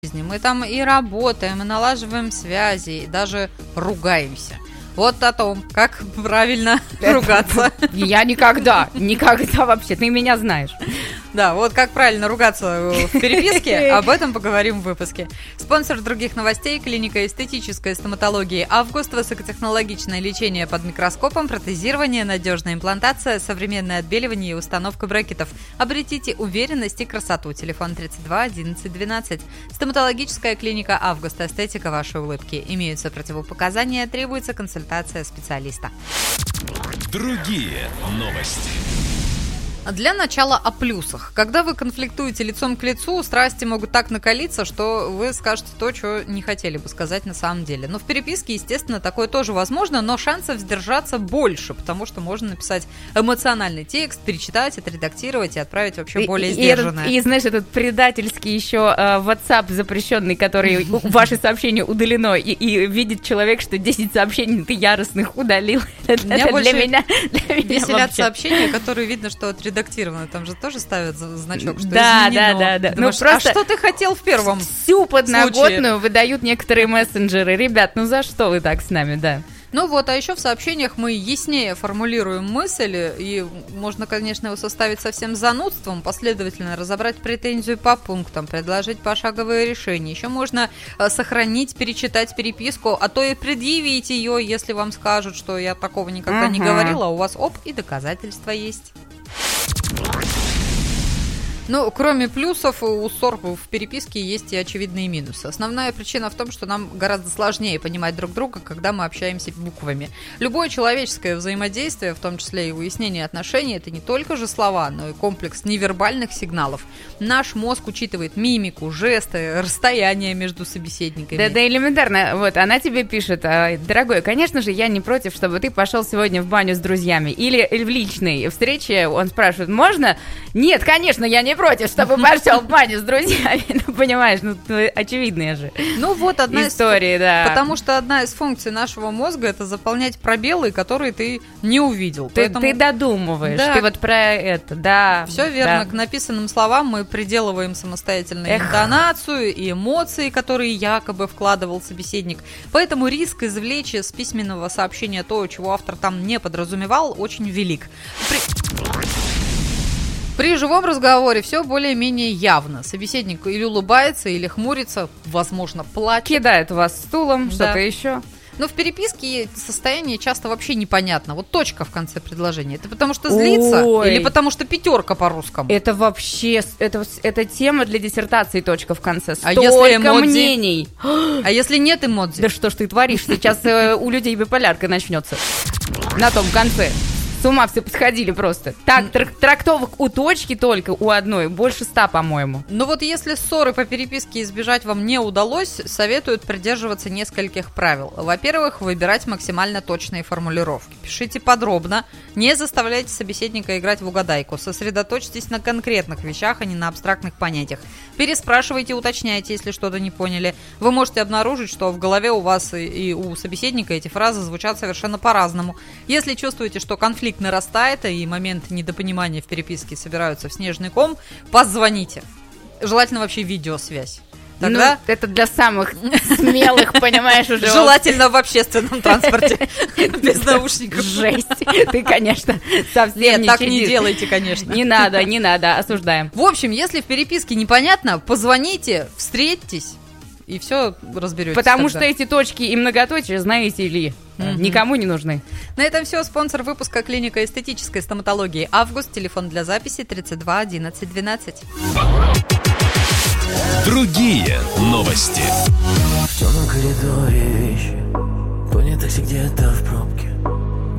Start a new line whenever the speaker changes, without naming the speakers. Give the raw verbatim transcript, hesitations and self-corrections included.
Мы там и работаем, и налаживаем связи, и даже ругаемся. Вот о том, как правильно ругаться.
Я никогда, никогда вообще, ты меня знаешь.
Да, вот как правильно ругаться в переписке, об этом поговорим в выпуске. Спонсор других новостей – клиника эстетической стоматологии «Август», высокотехнологичное лечение под микроскопом, протезирование, надежная имплантация, современное отбеливание и установка брекетов. Обретите уверенность и красоту. Телефон тридцать два одиннадцать двенадцать. Стоматологическая клиника «Август», эстетика вашей улыбки. Имеются противопоказания, требуется консультация специалиста.
Другие новости.
Для начала о плюсах. Когда вы конфликтуете лицом к лицу, страсти могут так накалиться, что вы скажете то, что не хотели бы сказать на самом деле. Но в переписке, естественно, такое тоже возможно, но шансов сдержаться больше, потому что можно написать эмоциональный текст, перечитать, отредактировать и отправить вообще более
и,
сдержанное.
И, и, знаешь, этот предательский еще э, WhatsApp запрещенный, который ваше сообщение удалено, и, и видит человек, что десять сообщений ты яростных удалил.
Меня больше
для меня
веселят сообщения, которые видно, что отредактированы. Редактировано, там же тоже ставят значок, что
да,
изменено.
Да, да, да.
Думаешь,
ну, просто
а что ты хотел в первом
Всю подноготную
случае?
Выдают некоторые мессенджеры. Ребят, ну за что вы так с нами, да?
Ну вот, а еще в сообщениях мы яснее формулируем мысль, и можно, конечно, его составить совсем занудством, последовательно разобрать претензию по пунктам, предложить пошаговые решения. Еще можно сохранить, перечитать переписку, а то и предъявить ее, если вам скажут, что я такого никогда uh-huh. не говорила, а у вас оп, и доказательства есть. Ну, кроме плюсов, у ссор в переписке есть и очевидные минусы. Основная причина в том, что нам гораздо сложнее понимать друг друга, когда мы общаемся буквами. Любое человеческое взаимодействие, в том числе и выяснение отношений, это не только же слова, но и комплекс невербальных сигналов. Наш мозг учитывает мимику, жесты, расстояние между собеседниками.
Да, да, элементарно. Вот, она тебе пишет: дорогой, конечно же, я не против, чтобы ты пошел сегодня в баню с друзьями. Или в личной встрече он спрашивает: можно? Нет, конечно, я не против, чтобы пошел в баню с друзьями. Ну, понимаешь, ну, очевидные же
ну, вот одна
истории,
из...
да.
Потому что одна из функций нашего мозга — это заполнять пробелы, которые ты не увидел.
Ты,
Поэтому...
ты додумываешь,
да.
ты вот про это, да.
Все верно.
Да.
К написанным словам мы приделываем самостоятельно
Эх.
интонацию и эмоции, которые якобы вкладывал собеседник. Поэтому риск извлечь из письменного сообщения то, чего автор там не подразумевал, очень велик. При... При живом разговоре все более-менее явно. Собеседник или улыбается, или хмурится, возможно, плачет.
Кидает вас стулом,
Да.
что-то еще.
Но в переписке состояние часто вообще непонятно. Вот точка в конце предложения. Это потому что злится?
Ой.
Или потому что пятерка по-русскому?
Это вообще, это, это тема для диссертации, точка в конце.
А
Столько
если эмодзи?
мнений.
А если нет эмодзи?
Да что ж ты творишь? Сейчас э, у людей биполярка начнется. На том конце. С ума все подходили просто. Так, трак- трактовок у точки только, у одной, больше ста, по-моему.
Ну вот если ссоры по переписке избежать вам не удалось, советуют придерживаться нескольких правил. Во-первых, выбирать максимально точные формулировки. Пишите подробно, не заставляйте собеседника играть в угадайку. Сосредоточьтесь на конкретных вещах, а не на абстрактных понятиях. Переспрашивайте, уточняйте, если что-то не поняли. Вы можете обнаружить, что в голове у вас и, и у собеседника эти фразы звучат совершенно по-разному. Если чувствуете, что конфликт нарастает, и моменты недопонимания в переписке собираются в снежный ком, позвоните. Желательно вообще видеосвязь. Тогда...
Ну, это для самых смелых, понимаешь, уже.
Желательно в общественном транспорте, без наушников.
Жесть. Ты, конечно, совсем
Нет,
не
так
чадишь.
не делайте, конечно.
Не надо, не надо, осуждаем.
В общем, если в переписке непонятно, позвоните, встретьтесь, и все разберетесь.
Потому
тогда.
что эти точки и многоточие, знаете ли,
Мгм.
никому не нужны.
На этом все. Спонсор выпуска — клиника эстетической стоматологии «Август». Телефон для записи тридцать два одиннадцать двенадцать.
Другие новости.
В темном коридоре вещи, понятых где-то в пробке.